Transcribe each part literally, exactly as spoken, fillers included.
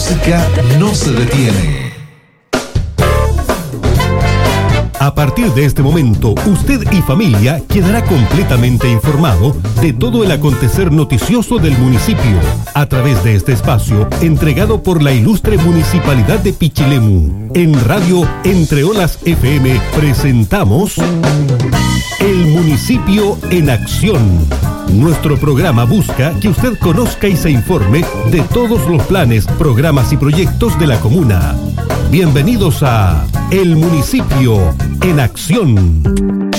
música no se detiene. A partir de este momento, usted y familia quedará completamente informado de todo el acontecer noticioso del municipio a través de este espacio entregado por la ilustre Municipalidad de Pichilemu. En Radio Entre Olas F M presentamos El Municipio en Acción. Nuestro programa busca que usted conozca y se informe de todos los planes, programas y proyectos de la comuna. Bienvenidos a El Municipio en Acción.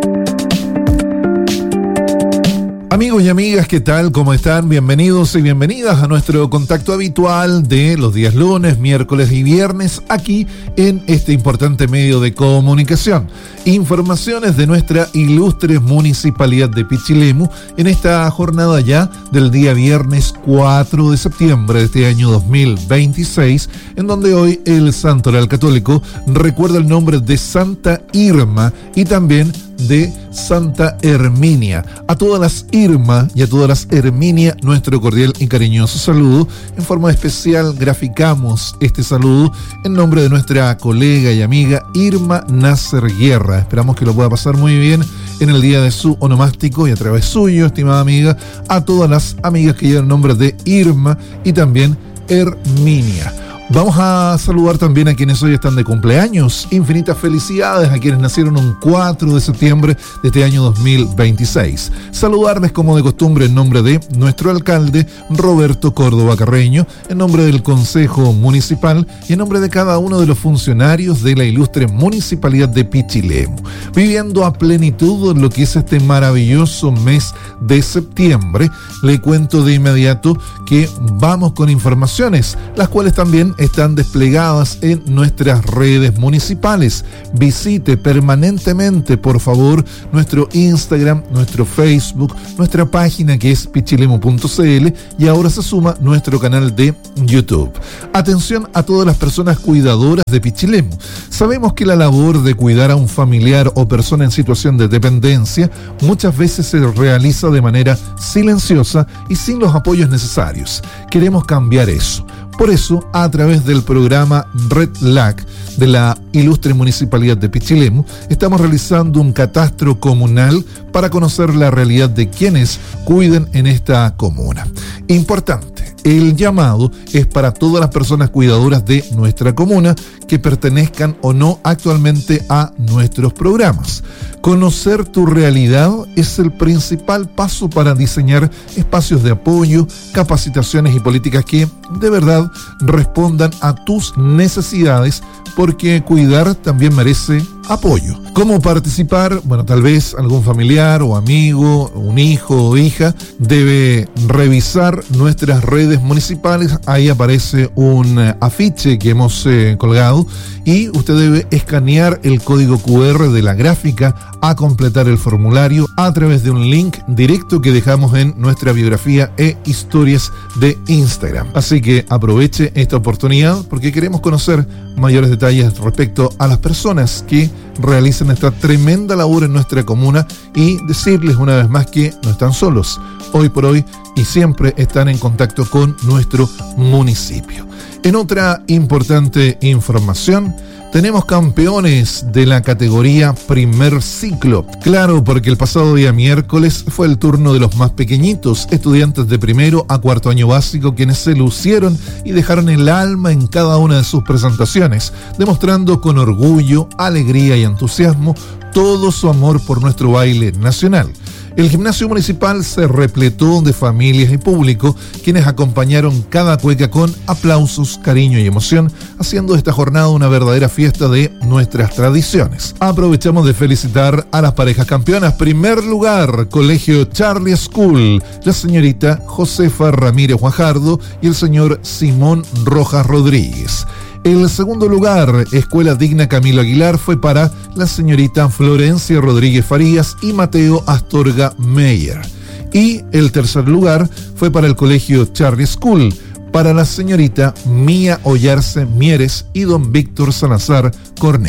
Amigos y amigas, ¿qué tal? ¿Cómo están? Bienvenidos y bienvenidas a nuestro contacto habitual de los días lunes, miércoles y viernes aquí en este importante medio de comunicación. Informaciones de nuestra ilustre Municipalidad de Pichilemu en esta jornada ya del día viernes cuatro de septiembre de este año dos mil veintiséis, en donde hoy el Santoral Católico recuerda el nombre de Santa Irma y también de Santa Herminia. A todas las Irma y a todas las Herminia, nuestro cordial y cariñoso saludo. En forma especial graficamos este saludo en nombre de nuestra colega y amiga Irma Nasser Guerra. Esperamos que lo pueda pasar muy bien en el día de su onomástico y a través suyo, estimada amiga, a todas las amigas que llevan el nombre de Irma y también Herminia. Vamos a saludar también a quienes hoy están de cumpleaños. Infinitas felicidades a quienes nacieron un cuatro de septiembre de este año dos mil veintiséis. Saludarles como de costumbre en nombre de nuestro alcalde Roberto Córdoba Carreño, en nombre del Consejo Municipal y en nombre de cada uno de los funcionarios de la ilustre Municipalidad de Pichilemu. Viviendo a plenitud lo que es este maravilloso mes de septiembre, le cuento de inmediato que vamos con informaciones, las cuales también están desplegadas en nuestras redes municipales. Visite permanentemente, por favor, nuestro Instagram, nuestro Facebook, nuestra página que es pichilemu punto c l y ahora se suma nuestro canal de YouTube. Atención a todas las personas cuidadoras de Pichilemu. Sabemos que la labor de cuidar a un familiar o persona en situación de dependencia muchas veces se realiza de manera silenciosa y sin los apoyos necesarios. Queremos cambiar eso. Por eso, a través del programa Red L A C de la ilustre Municipalidad de Pichilemu, estamos realizando un catastro comunal para conocer la realidad de quienes cuiden en esta comuna. Importante, el llamado es para todas las personas cuidadoras de nuestra comuna que pertenezcan o no actualmente a nuestros programas. Conocer tu realidad es el principal paso para diseñar espacios de apoyo, capacitaciones y políticas que de verdad respondan a tus necesidades, porque cuidar también merece apoyo. ¿Cómo participar? Bueno, tal vez algún familiar o amigo, un hijo o hija debe revisar nuestras redes municipales. Ahí aparece un afiche que hemos eh, colgado y usted debe escanear el código cu erre de la gráfica a completar el formulario a través de un link directo que dejamos en nuestra biografía e historias de Instagram. Así que aproveche esta oportunidad porque queremos conocer mayores detalles respecto a las personas que realizan esta tremenda labor en nuestra comuna y decirles una vez más que no están solos. Hoy por hoy y siempre están en contacto con nuestro municipio. En otra importante información, tenemos campeones de la categoría primer ciclo. Claro, porque el pasado día miércoles fue el turno de los más pequeñitos, estudiantes de primero a cuarto año básico, quienes se lucieron y dejaron el alma en cada una de sus presentaciones, demostrando con orgullo, alegría y entusiasmo todo su amor por nuestro baile nacional. El gimnasio municipal se repletó de familias y público, quienes acompañaron cada cueca con aplausos, cariño y emoción, haciendo esta jornada una verdadera fiesta de nuestras tradiciones. Aprovechamos de felicitar a las parejas campeonas. Primer lugar, Colegio Charlie School, la señorita Josefa Ramírez Guajardo y el señor Simón Rojas Rodríguez. El segundo lugar, Escuela Digna Camilo Aguilar, fue para la señorita Florencia Rodríguez Farías y Mateo Astorga Meyer. Y el tercer lugar fue para el Colegio Charlie School, para la señorita Mía Ollarse Mieres y don Víctor Salazar Cornejo.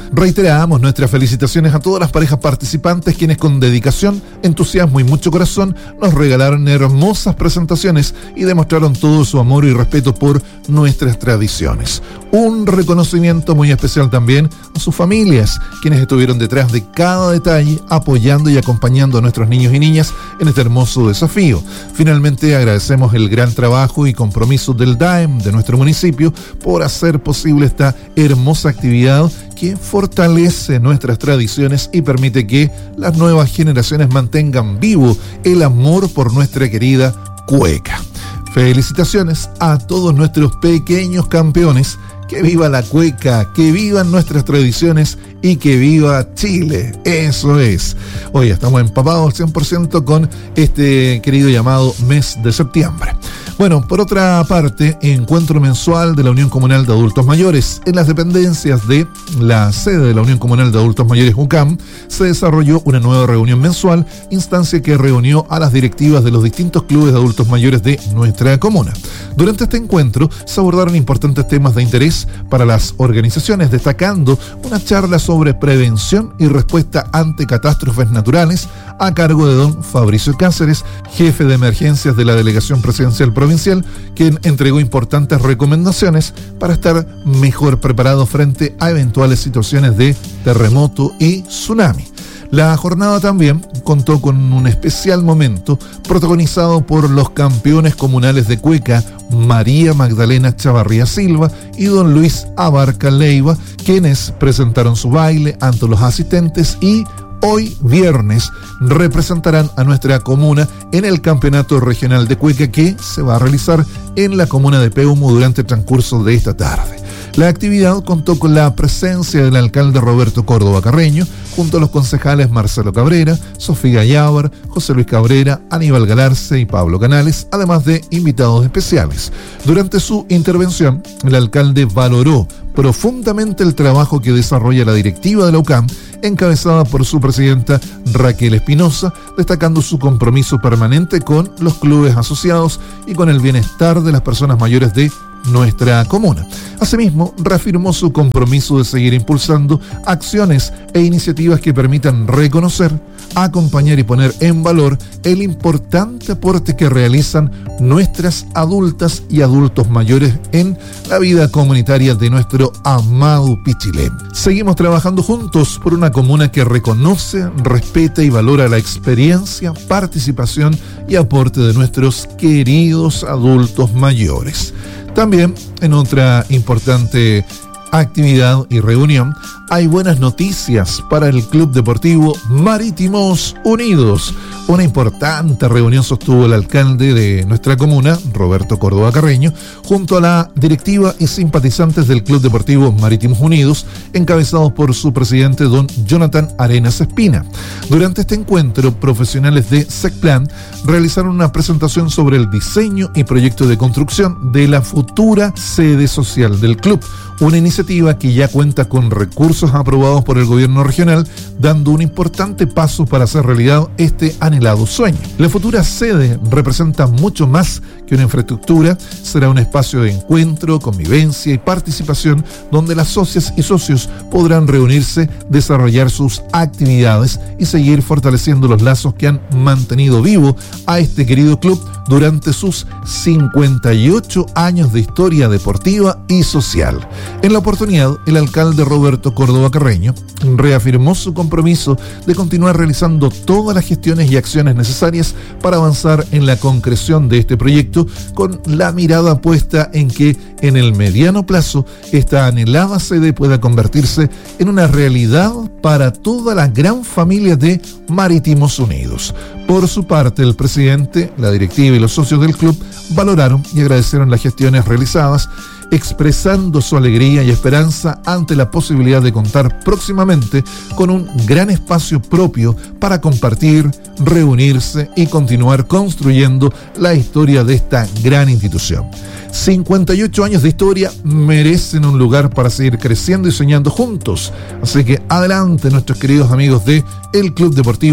Reiteramos nuestras felicitaciones a todas las parejas participantes quienes con dedicación, entusiasmo y mucho corazón nos regalaron hermosas presentaciones y demostraron todo su amor y respeto por nuestras tradiciones. Un reconocimiento muy especial también a sus familias, quienes estuvieron detrás de cada detalle, apoyando y acompañando a nuestros niños y niñas en este hermoso desafío. Finalmente agradecemos el gran trabajo y compromiso del D A E M de nuestro municipio por hacer posible esta hermosa actividad que fortalece nuestras tradiciones y permite que las nuevas generaciones mantengan vivo el amor por nuestra querida cueca. Felicitaciones a todos nuestros pequeños campeones. Que viva la cueca, que vivan nuestras tradiciones y que viva Chile. Eso es. Hoy estamos empapados al cien por ciento con este querido llamado mes de septiembre. Bueno, por otra parte, encuentro mensual de la Unión Comunal de Adultos Mayores. En las dependencias de la sede de la Unión Comunal de Adultos Mayores U C A M se desarrolló una nueva reunión mensual, instancia que reunió a las directivas de los distintos clubes de adultos mayores de nuestra comuna. Durante este encuentro se abordaron importantes temas de interés para las organizaciones, destacando una charla sobre prevención y respuesta ante catástrofes naturales a cargo de don Fabricio Cáceres, jefe de emergencias de la Delegación Presidencial Provincial, quien entregó importantes recomendaciones para estar mejor preparado frente a eventuales situaciones de terremoto y tsunami. La jornada también contó con un especial momento protagonizado por los campeones comunales de cueca María Magdalena Chavarría Silva y don Luis Abarca Leiva, quienes presentaron su baile ante los asistentes y hoy viernes representarán a nuestra comuna en el Campeonato Regional de Cueca que se va a realizar en la comuna de Peumo durante el transcurso de esta tarde. La actividad contó con la presencia del alcalde Roberto Córdoba Carreño, junto a los concejales Marcelo Cabrera, Sofía Yávar, José Luis Cabrera, Aníbal Galarce y Pablo Canales, además de invitados especiales. Durante su intervención, el alcalde valoró profundamente el trabajo que desarrolla la directiva de la U C A M, encabezada por su presidenta Raquel Espinosa, destacando su compromiso permanente con los clubes asociados y con el bienestar de las personas mayores de nuestra comuna. Asimismo, reafirmó su compromiso de seguir impulsando acciones e iniciativas que permitan reconocer, acompañar y poner en valor el importante aporte que realizan nuestras adultas y adultos mayores en la vida comunitaria de nuestro amado Pichilén. Seguimos trabajando juntos por una comuna que reconoce, respeta y valora la experiencia, participación y aporte de nuestros queridos adultos mayores. También, en otra importante actividad y reunión, hay buenas noticias para el Club Deportivo Marítimos Unidos. Una importante reunión sostuvo el alcalde de nuestra comuna, Roberto Córdoba Carreño, junto a la directiva y simpatizantes del Club Deportivo Marítimos Unidos, encabezados por su presidente, don Jonathan Arenas Espina. Durante este encuentro, profesionales de SECPLAN realizaron una presentación sobre el diseño y proyecto de construcción de la futura sede social del club, una iniciativa que ya cuenta con recursos aprobados por el gobierno regional, dando un importante paso para hacer realidad este anhelado sueño. La futura sede representa mucho más que una infraestructura, será un espacio de encuentro, convivencia y participación donde las socias y socios podrán reunirse, desarrollar sus actividades y seguir fortaleciendo los lazos que han mantenido vivo a este querido club durante sus cincuenta y ocho años de historia deportiva y social. En la oportunidad, el alcalde Roberto Córdoba Carreño reafirmó su compromiso de continuar realizando todas las gestiones y acciones necesarias para avanzar en la concreción de este proyecto, con la mirada puesta en que en el mediano plazo esta anhelada sede pueda convertirse en una realidad para toda la gran familia de Marítimos Unidos. Por su parte, el presidente, la directiva y los socios del club valoraron y agradecieron las gestiones realizadas, expresando su alegría y esperanza ante la posibilidad de contar próximamente con un gran espacio propio para compartir, reunirse y continuar construyendo la historia de esta gran institución. cincuenta y ocho años de historia merecen un lugar para seguir creciendo y soñando juntos. Así que adelante, nuestros queridos amigos de el Club Deportivo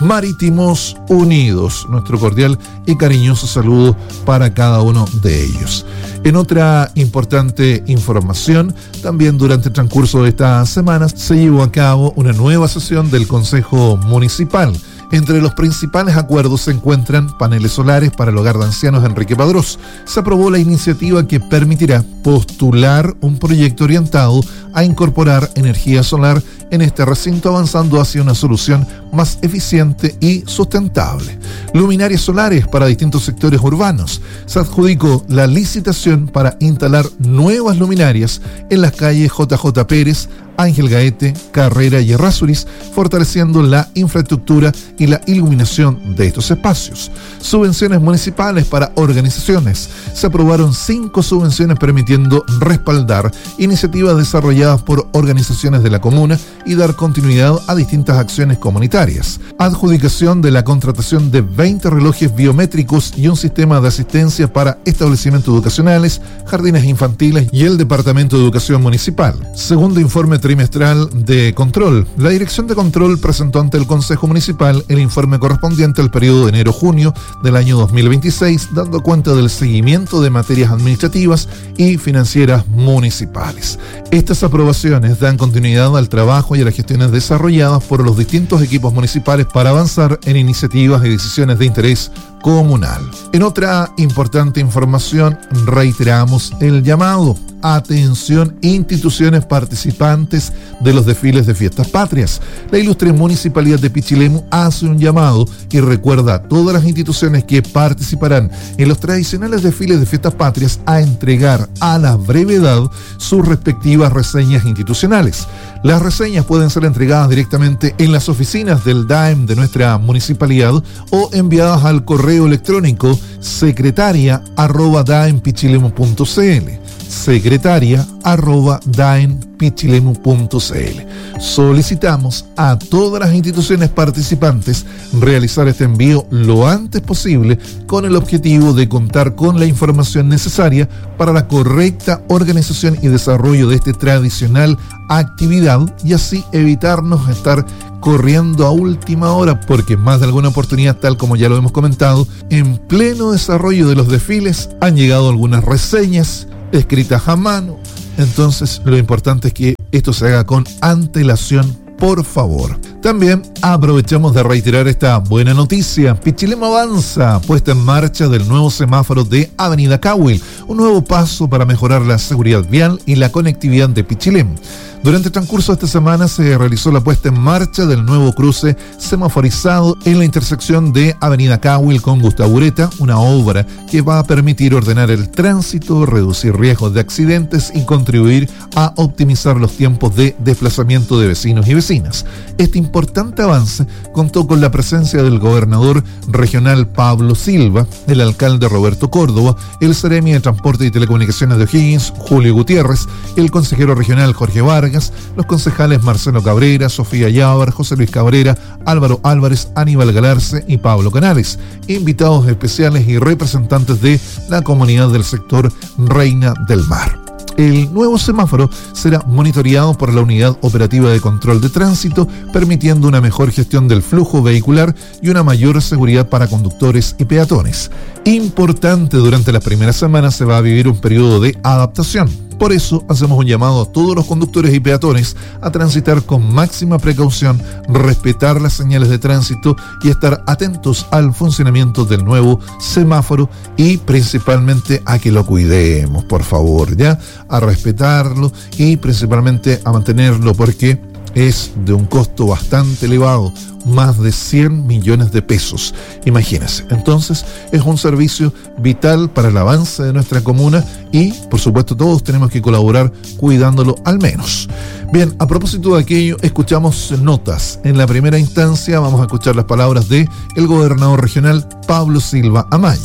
Marítimos Unidos. Nuestro cordial y cariñoso saludo para cada uno de ellos. En otra importante información, también durante el transcurso de esta semana se llevó a cabo una nueva sesión del Consejo Municipal. Entre los principales acuerdos se encuentran paneles solares para el hogar de ancianos Enrique Padrós. Se aprobó la iniciativa que permitirá postular un proyecto orientado a incorporar energía solar en este recinto, avanzando hacia una solución más eficiente y sustentable. Luminarias solares para distintos sectores urbanos. Se adjudicó la licitación para instalar nuevas luminarias en las calles J J Pérez, Ángel Gaete, Carrera y Errázuriz, fortaleciendo la infraestructura y la iluminación de estos espacios. Subvenciones municipales para organizaciones. Se aprobaron cinco subvenciones permitiendo respaldar iniciativas desarrolladas por organizaciones de la comuna y dar continuidad a distintas acciones comunitarias. Adjudicación de la contratación de veinte relojes biométricos y un sistema de asistencia para establecimientos educacionales, jardines infantiles y el Departamento de Educación Municipal. Segundo informe trimestral de control. La Dirección de Control presentó ante el Consejo Municipal el informe correspondiente al periodo de enero-junio del año dos mil veintiséis, dando cuenta del seguimiento de materias administrativas y financieras municipales. Estas aprobaciones dan continuidad al trabajo y a las gestiones desarrolladas por los distintos equipos municipales para avanzar en iniciativas y decisiones de interés comunal. En otra importante información, reiteramos el llamado. Atención, instituciones participantes de los desfiles de fiestas patrias. La ilustre Municipalidad de Pichilemu hace un llamado y recuerda a todas las instituciones que participarán en los tradicionales desfiles de fiestas patrias a entregar a la brevedad sus respectivas reseñas institucionales. Las reseñas pueden ser entregadas directamente en las oficinas del D A E M de nuestra municipalidad o enviadas al correo electrónico secretaria arroba daempichilemu punto cl. secretaria arroba daempichilemu punto cl. Solicitamos a todas las instituciones participantes realizar este envío lo antes posible con el objetivo de contar con la información necesaria para la correcta organización y desarrollo de esta tradicional actividad y así evitarnos estar corriendo a última hora, porque más de alguna oportunidad, tal como ya lo hemos comentado, en pleno desarrollo de los desfiles han llegado algunas reseñas escritas a mano. Entonces lo importante es que esto se haga con antelación, por favor. También aprovechamos de reiterar esta buena noticia. Pichilemu avanza, puesta en marcha del nuevo semáforo de Avenida Cahuil, un nuevo paso para mejorar la seguridad vial y la conectividad de Pichilemu. Durante el transcurso de esta semana se realizó la puesta en marcha del nuevo cruce semaforizado en la intersección de Avenida Cahuil con Gustavo Ureta, una obra que va a permitir ordenar el tránsito, reducir riesgos de accidentes y contribuir a optimizar los tiempos de desplazamiento de vecinos y vecinas. Este importante avance contó con la presencia del gobernador regional Pablo Silva, el alcalde Roberto Córdoba, el seremi de Transporte y Telecomunicaciones de O'Higgins, Julio Gutiérrez, el consejero regional Jorge Vargas, los concejales Marcelo Cabrera, Sofía Yávar, José Luis Cabrera, Álvaro Álvarez, Aníbal Galarce y Pablo Canales, invitados especiales y representantes de la comunidad del sector Reina del Mar. El nuevo semáforo será monitoreado por la Unidad Operativa de Control de Tránsito, permitiendo una mejor gestión del flujo vehicular y una mayor seguridad para conductores y peatones. Importante, durante las primeras semanas se va a vivir un periodo de adaptación. Por eso hacemos un llamado a todos los conductores y peatones a transitar con máxima precaución, respetar las señales de tránsito y estar atentos al funcionamiento del nuevo semáforo y principalmente a que lo cuidemos, por favor, ya, a respetarlo y principalmente a mantenerlo, porque es de un costo bastante elevado, más de cien millones de pesos. Imagínense. Entonces, es un servicio vital para el avance de nuestra comuna y, por supuesto, todos tenemos que colaborar cuidándolo al menos. Bien, a propósito de aquello, escuchamos notas. En la primera instancia vamos a escuchar las palabras de el gobernador regional Pablo Silva Amaya.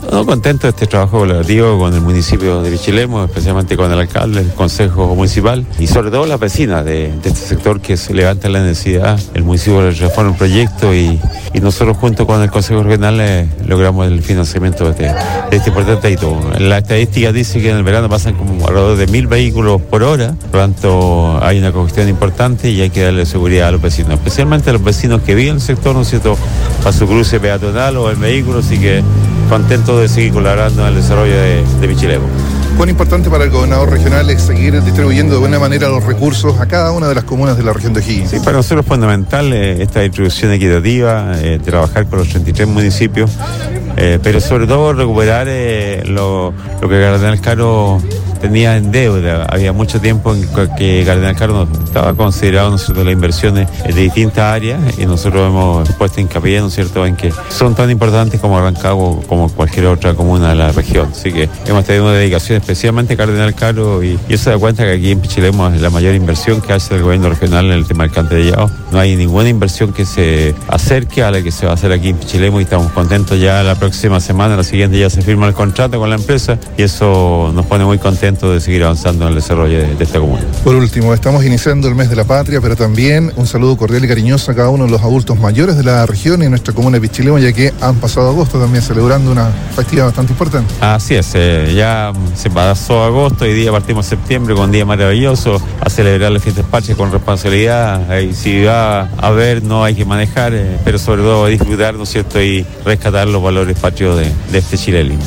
No, contento de este trabajo colaborativo con el municipio de Pichilemu, especialmente con el alcalde, el consejo municipal y sobre todo las vecinas de, de este sector que se levanta la necesidad. El municipio le reforma un proyecto y, y nosotros junto con el consejo regional eh, logramos el financiamiento de este, de este importante hito. La estadística dice que en el verano pasan como alrededor de mil vehículos por hora, por lo tanto hay una congestión importante y hay que darle seguridad a los vecinos, especialmente a los vecinos que viven en el sector, ¿no es cierto?, a su cruce peatonal o el vehículo, así que contento de seguir colaborando en el desarrollo de, de Pichilemu. ¿Cuán importante para el gobernador regional es seguir distribuyendo de buena manera los recursos a cada una de las comunas de la región de O'Higgins? Sí, para nosotros es fundamental eh, esta distribución equitativa, eh, trabajar con los treinta y tres municipios, eh, pero sobre todo recuperar eh, lo, lo que Cardenal Caro tenía en deuda. Había mucho tiempo en que Cardenal Caro no estaba considerado, ¿no es cierto?, las inversiones de distintas áreas y nosotros hemos puesto hincapié, ¿no es cierto?, en que son tan importantes como Rancagua como cualquier otra comuna de la región. Así que hemos tenido una dedicación especialmente a Cardenal Caro y, y eso se da cuenta que aquí en Pichilemu es la mayor inversión que hace el gobierno regional en el tema del alcantarillado. No hay ninguna inversión que se acerque a la que se va a hacer aquí en Pichilemu y estamos contentos. Ya la próxima semana, la siguiente, ya se firma el contrato con la empresa y eso nos pone muy contentos de seguir avanzando en el desarrollo de, de esta comuna. Por último, estamos iniciando el mes de la patria, pero también un saludo cordial y cariñoso a cada uno de los adultos mayores de la región y en nuestra comuna de Pichilemu, ya que han pasado agosto también celebrando una festividad bastante importante. Así es, eh, ya se pasó agosto, hoy día partimos septiembre con un día maravilloso a celebrar las fiestas patrias con responsabilidad. Eh, y si va a ver, no hay que manejar, eh, pero sobre todo disfrutar, ¿no es cierto?, y rescatar los valores patrios de, de este Chile lindo.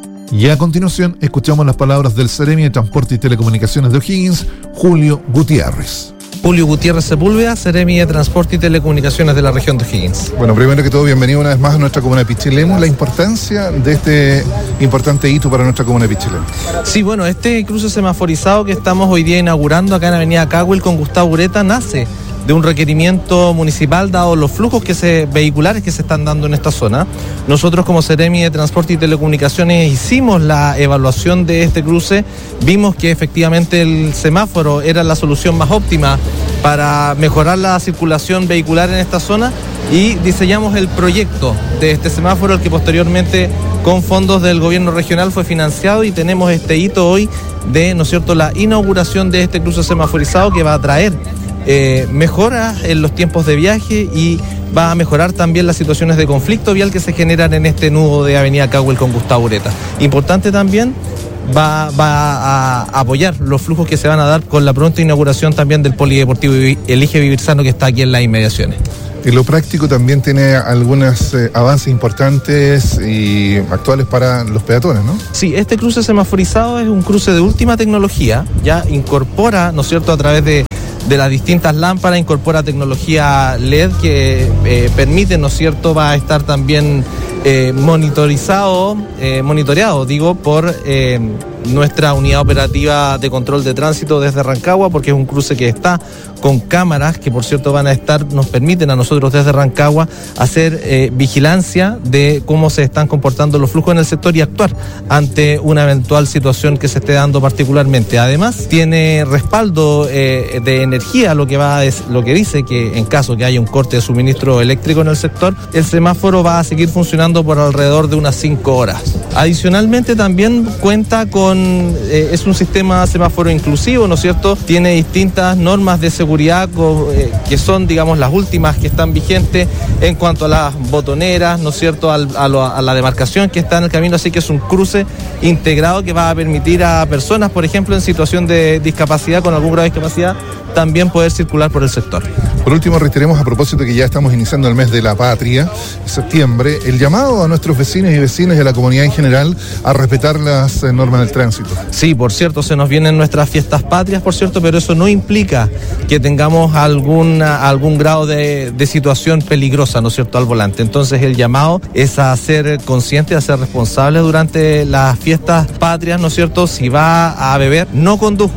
Y a continuación escuchamos las palabras del Seremi de Transporte y Telecomunicaciones de O'Higgins, Julio Gutiérrez. Julio Gutiérrez Sepúlveda, Seremi de Transporte y Telecomunicaciones de la región de O'Higgins. Bueno, primero que todo, bienvenido una vez más a nuestra comuna de Pichilemu. La importancia de este importante hito para nuestra comuna de Pichilemu. Sí, bueno, este cruce semaforizado que estamos hoy día inaugurando acá en Avenida Cahuil con Gustavo Ureta nace de un requerimiento municipal dado los flujos que se, vehiculares que se están dando en esta zona. Nosotros como Seremi de Transporte y Telecomunicaciones hicimos la evaluación de este cruce, vimos que efectivamente el semáforo era la solución más óptima para mejorar la circulación vehicular en esta zona y diseñamos el proyecto de este semáforo, el que posteriormente con fondos del gobierno regional fue financiado y tenemos este hito hoy de, ¿no es cierto?, la inauguración de este cruce semaforizado que va a traer Eh, mejora en los tiempos de viaje y va a mejorar también las situaciones de conflicto vial que se generan en este nudo de Avenida Cahuil con Gustavo Ureta. Importante también, va, va a apoyar los flujos que se van a dar con la pronta inauguración también del Polideportivo Elige Vivir Sano que está aquí en las inmediaciones. En lo práctico también tiene algunos eh, avances importantes y actuales para los peatones, ¿no? Sí, este cruce semaforizado es un cruce de última tecnología, ya incorpora, ¿no es cierto?, a través de de las distintas lámparas, incorpora tecnología L E D que eh, permite, ¿no es cierto?, va a estar también eh, monitorizado, eh, monitoreado, digo, por eh, nuestra unidad operativa de control de tránsito desde Rancagua, porque es un cruce que está con cámaras que, por cierto, van a estar, nos permiten a nosotros desde Rancagua hacer eh, vigilancia de cómo se están comportando los flujos en el sector y actuar ante una eventual situación que se esté dando particularmente. Además, tiene respaldo eh, de energía, lo que va es lo que dice que en caso que haya un corte de suministro eléctrico en el sector, el semáforo va a seguir funcionando por alrededor de unas cinco horas. Adicionalmente, también cuenta con eh, es un sistema semáforo inclusivo, ¿no es cierto? Tiene distintas normas de seguridad eh, que son, digamos, las últimas que están vigentes en cuanto a las botoneras, ¿no es cierto?, Al, a, lo, a la demarcación que está en el camino, así que es un cruce integrado que va a permitir a personas, por ejemplo, en situación de discapacidad, con algún grado de discapacidad, también poder circular por el sector. Por último, reiteremos a propósito que ya estamos iniciando el mes de la patria, septiembre, el llamado a nuestros vecinos y vecinas y a la comunidad en general a respetar las eh, normas del tránsito. Sí, por cierto, se nos vienen nuestras fiestas patrias, por cierto, pero eso no implica que tengamos alguna, algún grado de, de situación peligrosa, ¿no es cierto?, al volante. Entonces el llamado es a ser conscientes, a ser responsables durante las fiestas patrias, ¿no es cierto? Si va a beber, no conduzca.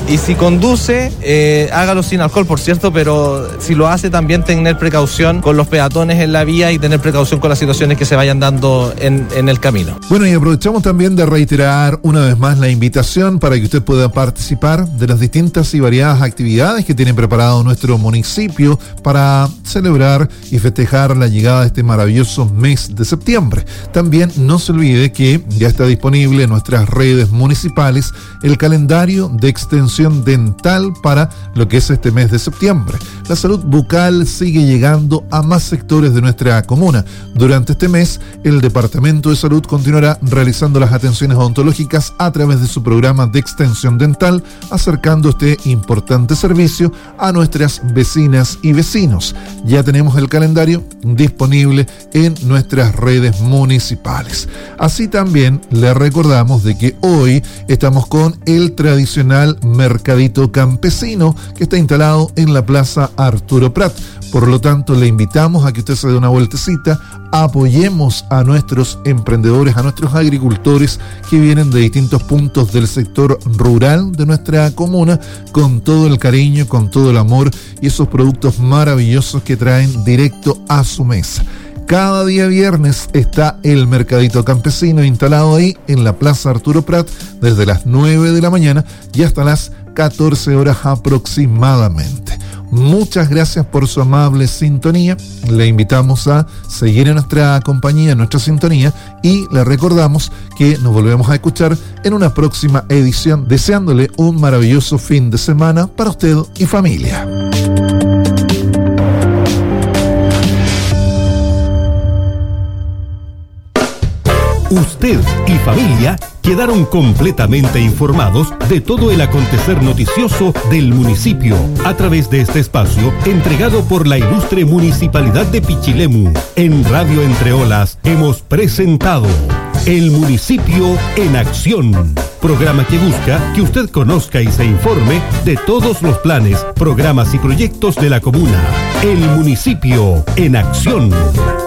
Y si conduce, eh, hágalo sin alcohol, por cierto, pero si lo hace también tener precaución con los peatones en la vía y tener precaución con las situaciones que se vayan dando en, en el camino. Bueno, y aprovechamos también de reiterar una vez más la invitación para que usted pueda participar de las distintas y variadas actividades que tiene preparado nuestro municipio para celebrar y festejar la llegada de este maravilloso mes de septiembre. También no se olvide que ya está disponible en nuestras redes municipales el calendario de extensión dental para lo que es este mes de septiembre. La salud bucal sigue llegando a más sectores de nuestra comuna. Durante este mes, el Departamento de Salud continuará realizando las atenciones odontológicas a través de su programa de extensión dental, acercando este importante servicio a nuestras vecinas y vecinos. Ya tenemos el calendario disponible en nuestras redes municipales. Así también le recordamos de que hoy estamos con el tradicional mercadito campesino que está instalado en la Plaza Arturo Prat. Por lo tanto, le invitamos a que usted se dé una vueltecita, apoyemos a nuestros emprendedores, a nuestros agricultores que vienen de distintos puntos del sector rural de nuestra comuna, con todo el cariño, con todo el amor y esos productos maravillosos que traen directo a su mesa. Cada día viernes está el Mercadito Campesino instalado ahí en la Plaza Arturo Prat desde las nueve de la mañana y hasta las catorce horas aproximadamente. Muchas gracias por su amable sintonía. Le invitamos a seguir en nuestra compañía, en nuestra sintonía, y le recordamos que nos volvemos a escuchar en una próxima edición, deseándole un maravilloso fin de semana para usted y familia. Usted y familia quedaron completamente informados de todo el acontecer noticioso del municipio a través de este espacio entregado por la ilustre Municipalidad de Pichilemu. En Radio Entre Olas hemos presentado El Municipio en Acción, programa que busca que usted conozca y se informe de todos los planes, programas y proyectos de la comuna. El Municipio en Acción.